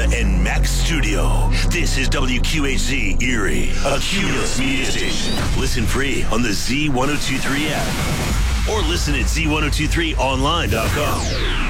Media and Max Studio. This is WQHZ Erie, a Cumulus media station. Listen free on the Z1023 app or listen at Z1023online.com.